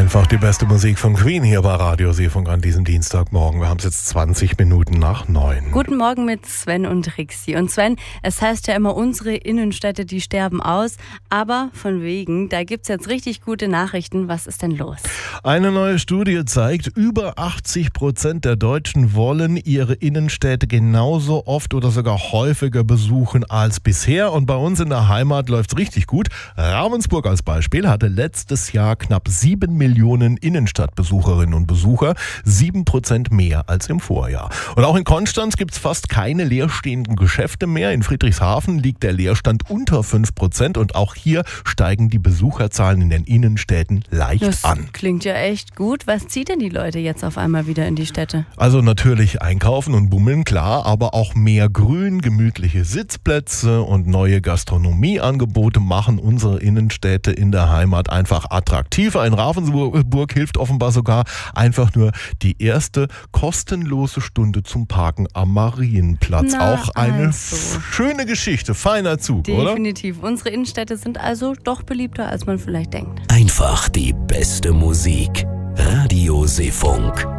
Einfach die beste Musik von Queen hier bei Radio Seefunk an diesem Dienstagmorgen. Wir haben es jetzt 20 Minuten nach 9. Guten Morgen mit Sven und Rixi. Und Sven, es heißt ja immer, unsere Innenstädte, die sterben aus. Aber von wegen, da gibt's jetzt richtig gute Nachrichten. Was ist denn los? Eine neue Studie zeigt, über 80% der Deutschen wollen ihre Innenstädte genauso oft oder sogar häufiger besuchen als bisher. Und bei uns in der Heimat läuft's richtig gut. Ravensburg als Beispiel hatte letztes Jahr knapp 7 Millionen Innenstadtbesucherinnen und Besucher, 7% mehr als im Vorjahr. Und auch in Konstanz gibt es fast keine leerstehenden Geschäfte mehr. In Friedrichshafen liegt der Leerstand unter 5% und auch hier steigen die Besucherzahlen in den Innenstädten leicht an. Klingt ja echt gut. Was zieht denn die Leute jetzt auf einmal wieder in die Städte? Also natürlich einkaufen und bummeln, klar, aber auch mehr Grün, gemütliche Sitzplätze und neue Gastronomieangebote machen unsere Innenstädte in der Heimat einfach attraktiver. In Ravensburg hilft offenbar sogar einfach nur die erste kostenlose Stunde zum Parken am Marienplatz. Auch eine schöne Geschichte, feiner Zug, oder? Definitiv. Unsere Innenstädte sind also doch beliebter, als man vielleicht denkt. Einfach die beste Musik. Radio Seefunk.